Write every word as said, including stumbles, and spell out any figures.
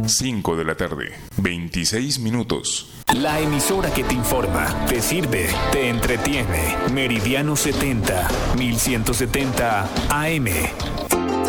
cinco de la tarde, veintiséis minutos. La emisora que te informa, te sirve, te entretiene. Meridiano setenta, mil ciento setenta A M.